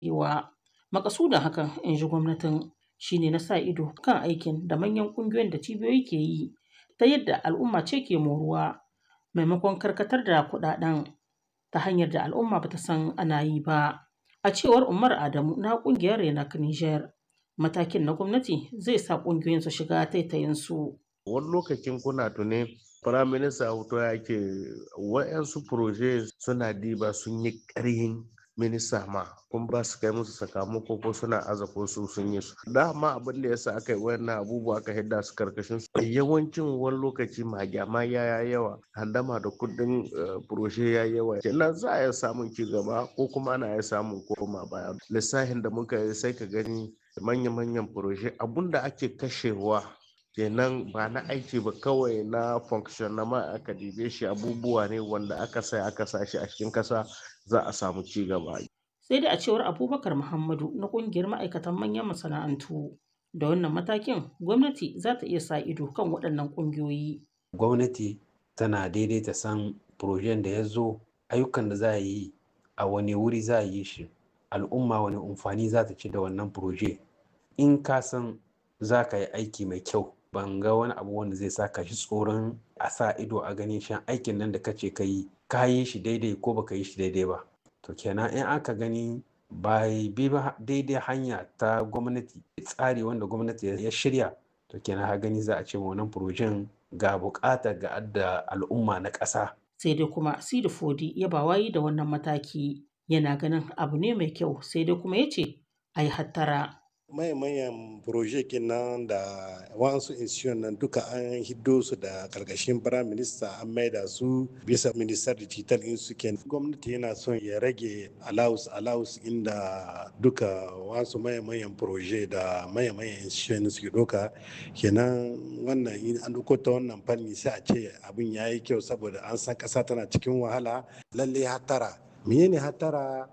Yiwa makasudin hakan, in ji gwamnatin, shine na sa ido kan aikin da manyan ƙungiyoyin da cibiyoyi ke yi ta yadda al'umma ce ke moruwa maimakon karkatar da kuɗaɗen ta hanyar da al'umma ba ta san ana yi ba. A cewar Umar Adamu na ƙungiyar Renac Niger, matakin na gwamnati zai sa ƙungiyoyin su shiga taitayinsu. Wani lokacin kuna tuni firaminista hoto ya ke wa'yansu proje suna diba sun yi ƙarhin minista ma kun ba su kai musu sakamako ko suna aza ko su sun yi su dama abin da yasa aka yi wannan abubuwa aka hidda su karkashin su yawancin wani lokaci magyama ya yawa handama da kudin proje ya yawa kenan za a iya samun ci gaba ko kuma ana iya samun koma baya lissafin da muka yi sai ka gani manya-manyan proje abunda ake kashewa kenan ba na aiki ba kawai na function na ma aka dibe shi abubuwa ne wanda aka sa shi a cikin kasa za a samu ci gaba. Sai dai a cewar Abubakar Muhammadu na ƙungiyar ma'aikatan manyan masana'antu da wannan matakin gwamnati za ta iya sa ido kan waɗannan ƙungiyoyi. Gwamnati tana daidaita san projen da ya zo ayyukan da za a yi a wani wuri za a yi shi al'umma wani amfani za ta ci da wannan proje in ka san za ka yi aiki mai kyau ban ga wani abu wanda zai sa ka shi tsoron a sa ido a ganin shan aikin nan da kace ka yi shi daidai ko baka yi shi daidai ba to kenan in aka gani bai bi ba daidai hanya ta gwamnati tsari wanda gwamnati ya shirya to kenan ha gani za a ce wannan projen ga bukata ga adda al'umma na ƙasa. Sai dai kuma Sidi Fodi ya ba wayi da wannan mataki yana ganin abu ne mai kyau sai dai kuma ya ce a yi hattara. Manyan proje kenan da wasu institution nan duka an hiddo su da karkashin prime minister an maida su bisa minister digital in su kenan gwamnati yana son ya rage allowance inda duka wasu manyan proje da manyan institution suke doka kenan wannan in an duko ta wannan fanni sai a ce abin yayi kyau saboda an san kasa tana cikin wahala lalle hatara menene hatara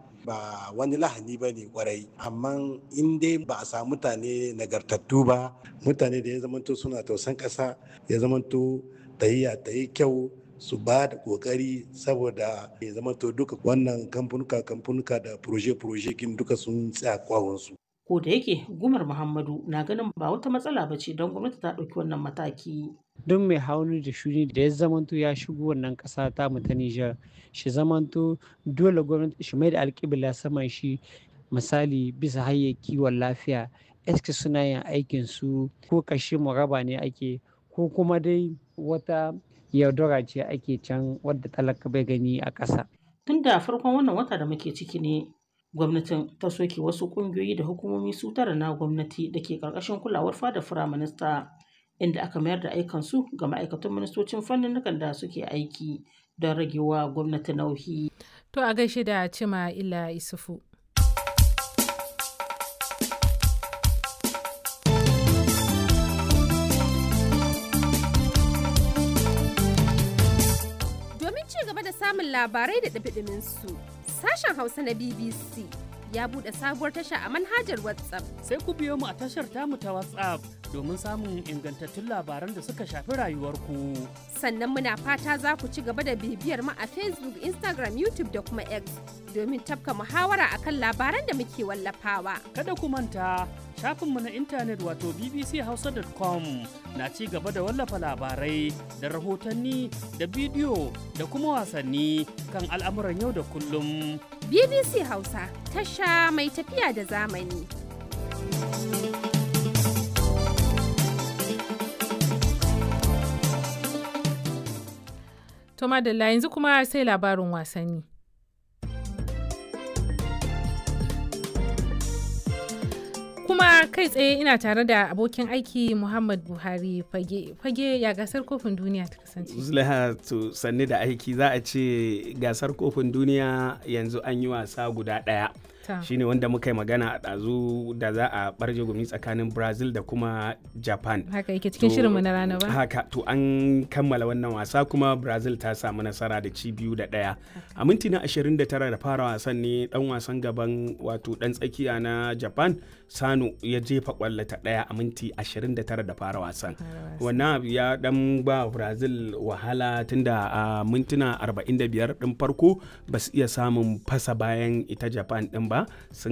ba wani lahani ba ne kwarai amma in dai ba a samu mutane nagartattu ba mutane da ya zamanto suna tausan ƙasa ya zamanto ta yi kyau su ba da ƙoƙari saboda ya zamanto duka wannan kamfanuka da proje kin duka sun tsaya kwawonsu. Ko da yake Gumar Muhammadu na ganin ba wata matsala ba ce don gwamnati ta ɗauki wannan mataki. Don mai hauni da shuni da ya zamanto ya shigo wannan ƙasa ta mu ta Nijar shi zamanto dole gwamnati shi mai da alƙibla saman shi misali bisa hanyar kiwon lafiya eske suna yin aikin su ko kashe muraba ne ake ko kuma dai wata yaudara ce ake can wadda talaka bai gani a ƙasa. Tun da farkon wannan wata da muke ciki ne gwamnatin ta soke wasu ƙungiyoyi da hukumomi su tara na gwamnati da ke ƙarƙashin kulawar fadar firaminista inda aka mayar da aikansu ga ma'aikatan ministocin fannin da suke aiki don ragewa gwamnati nauyi. To a gaishe da Cima Ila Isufu. Domin ci gaba da samun labarai da ɗumi su sashen Hausa na BBC ya buɗe sabuwar tasha a manhajar WhatsApp. Sai ku biyo mu a tashar tamu ta WhatsApp domin samun ingantattun labaran da suka shafi rayuwarku. Sannan muna fata za ku ci gaba da bibiyar mu a Facebook, Instagram, YouTube da kuma X domin tafka muhawara akan labaran da muke wallafawa. Kada ku manta shafinmu na intanet wato bbchausa.com na ci gaba da wallafa labarai da rahotanni da bidiyo da kuma wasanni kan al'amuran yau da kullum. BBC Hausa tasha mai tafiya da zamani. To madalla yanzu kuma sai labarin wasanni. Kuma kai tsaye ina tare da abokin aiki Muhammad Buhari fage ya gasar kofin duniya ta kasance. Zulaiha to sanni da aiki za a ce gasar kofin duniya yanzu an yi wasa guda ɗaya. Shine wanda muka yi magana a ɗazu da za a ɓarje gumi tsakanin Brazil da kuma Japan. Haka yake cikin shirinmu na rana ba? Haka to an kammala wannan wasa kuma Brazil ta samu nasara da ci 2-1. A minti na 29 da fara wasan ne ɗan wasan gaban wato ɗan tsakiya na Japan Sano ya jefa ƙwallo ta ɗaya a minti 29 da fara wasan. Wannan abu ya ɗan ba Brazil wahala tunda a mintuna 45 ɗin farko ba su iya samun fasa bayan ita Japan ɗin ba. Sun